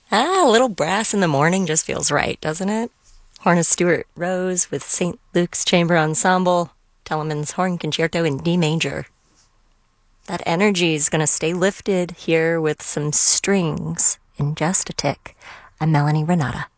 Ah, a little brass in the morning just feels right, doesn't it? Horn of Stuart Rose with St. Luke's Chamber Ensemble, Telemann's Horn Concerto in D major. That energy is going to stay lifted here with some strings in just a tick. I'm Melanie Renata.